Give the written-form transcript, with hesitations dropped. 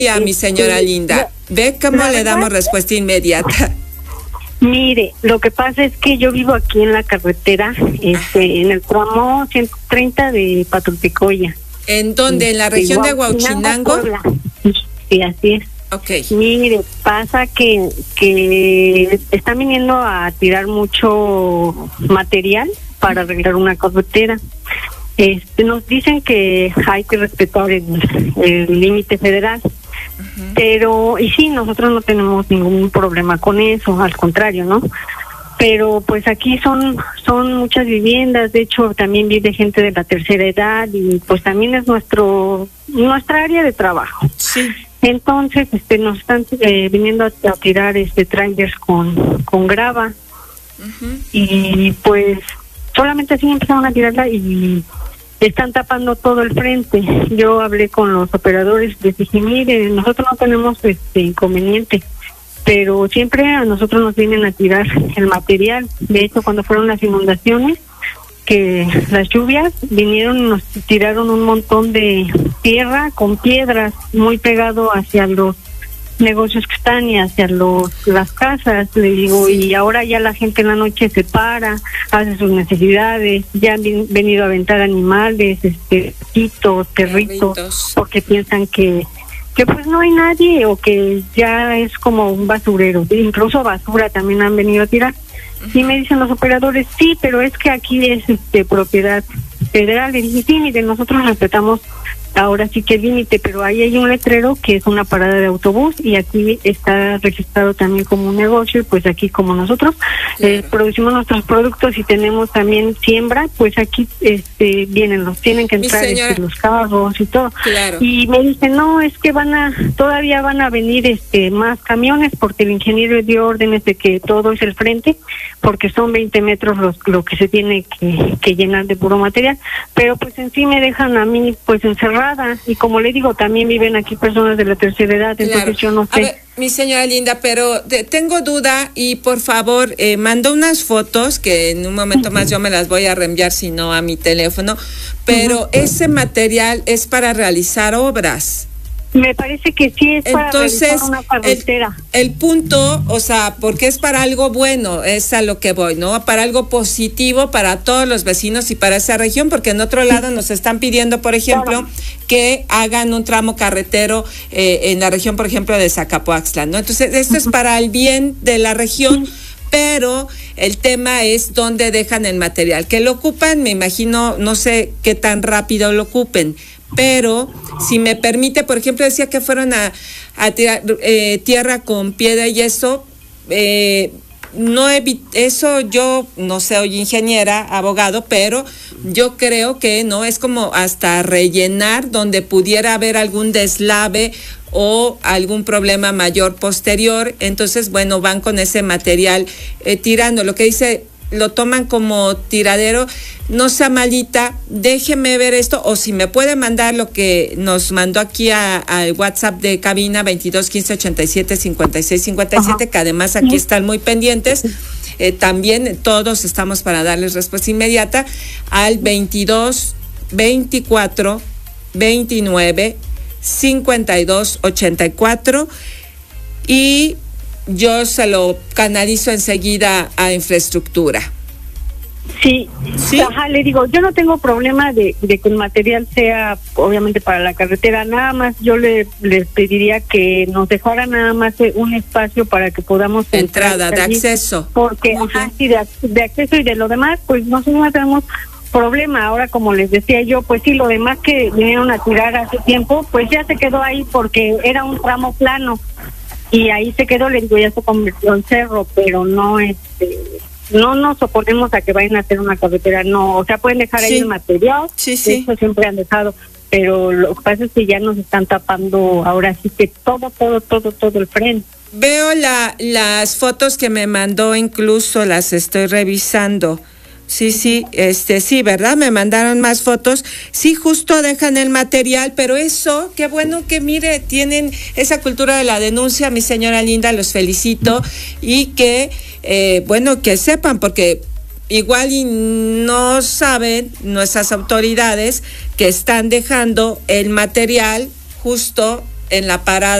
Ya, mi señora linda, ve cómo le damos respuesta inmediata. Mire, lo que pasa es que yo vivo aquí en la carretera, en el tramo 130 de Patulpicoya. ¿En dónde? ¿En la región de Huauchinango? Sí, así es. Okay. Mire, pasa que están viniendo a tirar mucho material para arreglar una carretera. Nos dicen que hay que respetar el límite federal. Pero, y sí, nosotros no tenemos ningún problema con eso, al contrario, ¿no? Pero pues aquí son muchas viviendas, de hecho también vive gente de la tercera edad y pues también es nuestra área de trabajo. Sí. Entonces, nos están viniendo a tirar trailers con grava. Y pues solamente así empezaron a tirarla y están tapando todo el frente. Yo hablé con los operadores, les dije, mire, nosotros no tenemos inconveniente, pero siempre a nosotros nos vienen a tirar el material. De hecho, cuando fueron las inundaciones, que las lluvias vinieron y nos tiraron un montón de tierra con piedras muy pegado hacia los negocios que están y hacia las casas, le digo, y ahora ya la gente en la noche se para, hace sus necesidades, ya han venido a aventar animales, perritos, porque piensan que pues no hay nadie o que ya es como un basurero, incluso basura también han venido a tirar. Y me dicen los operadores, sí, pero es que aquí es propiedad federal. Le dije, sí, mire, nosotros respetamos ahora sí que el límite, pero ahí hay un letrero que es una parada de autobús y aquí está registrado también como un negocio, pues aquí como nosotros producimos nuestros productos y tenemos también siembra, pues aquí tienen que entrar los carros y todo. Claro. Y me dicen, no, es que todavía van a venir más camiones porque el ingeniero dio órdenes de que todo es el frente, porque son 20 metros lo que se tiene que llenar de puro material, pero pues en sí me dejan a mí pues encerrada y como le digo, también viven aquí personas de la tercera edad, entonces yo no sé. A ver, mi señora linda, pero tengo duda y por favor, mandó unas fotos que en un momento más yo me las voy a reenviar, si no a mi teléfono, pero ese material es para realizar obras. Me parece que sí es para realizar una carretera. El punto, o sea, porque es para algo bueno, es a lo que voy, ¿no? Para algo positivo para todos los vecinos y para esa región, porque en otro lado nos están pidiendo, por ejemplo, que hagan un tramo carretero en la región, por ejemplo, de Zacapoaxtla, ¿no? Entonces, esto es para el bien de la región, pero el tema es dónde dejan el material. Que lo ocupan, me imagino, no sé qué tan rápido lo ocupen, pero si me permite, por ejemplo, decía que fueron a tirar tierra con piedra y eso, eso yo no soy ingeniera, abogado, pero yo creo que no es como hasta rellenar donde pudiera haber algún deslave o algún problema mayor posterior. Entonces, bueno, van con ese material tirando. Lo que dice, lo toman como tiradero. No sea malita, déjeme ver esto, o si me puede mandar lo que nos mandó aquí al WhatsApp de cabina 22 15 87 56 57, que además aquí están muy pendientes. También todos estamos para darles respuesta inmediata al 22 24 29 52 84 y yo se lo canalizo enseguida a infraestructura. Sí, ajá, le digo, yo no tengo problema de que el material sea obviamente para la carretera, nada más yo les pediría que nos dejara nada más un espacio para que podamos entrada de acceso, porque sí, de acceso y de lo demás pues nosotros no tenemos problema. Ahora, como les decía yo, pues sí, lo demás que vinieron a tirar hace tiempo pues ya se quedó ahí porque era un tramo plano y ahí se quedó, le digo, ya se convirtió en cerro, pero no no nos oponemos a que vayan a hacer una carretera, no, o sea, pueden dejar ahí el material, eso siempre han dejado, pero lo que pasa es que ya nos están tapando ahora sí que todo el frente. Veo las fotos que me mandó, incluso las estoy revisando. Sí, ¿verdad? Me mandaron más fotos. Sí, justo dejan el material, pero eso, qué bueno que, mire, tienen esa cultura de la denuncia, mi señora linda, los felicito, y que, que sepan, porque igual y no saben nuestras autoridades que están dejando el material justo en la parada